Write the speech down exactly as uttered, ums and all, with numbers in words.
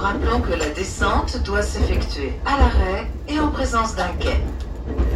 rappelons que la descente doit s'effectuer à l'arrêt et en présence d'un quai.